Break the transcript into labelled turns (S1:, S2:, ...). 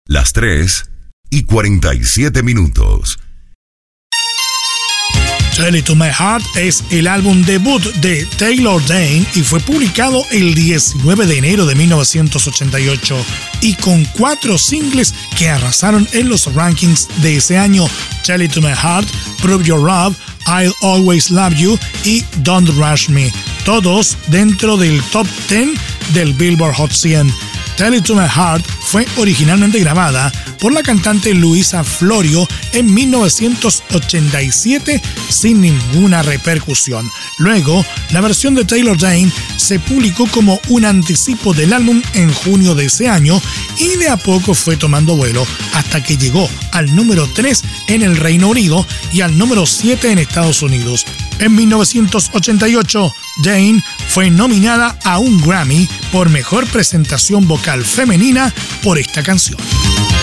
S1: Las 3:47.
S2: Tell It to My Heart es el álbum debut de Taylor Dayne y fue publicado el 19 de enero de 1988 y con 4 singles que arrasaron en los rankings de ese año: Tell It to My Heart, Prove Your Love, I'll Always Love You y Don't Rush Me, todos dentro del top 10 del Billboard Hot 100. Tell It to My Heart fue originalmente grabada por la cantante Luisa Florio en 1987 sin ninguna repercusión. Luego, la versión de Taylor Dayne se publicó como un anticipo del álbum en junio de ese año y de a poco fue tomando vuelo hasta que llegó al número 3 en el Reino Unido y al número 7 en Estados Unidos. En 1988, Dayne fue nominada a un Grammy por Mejor Presentación Vocal Femenina por esta canción.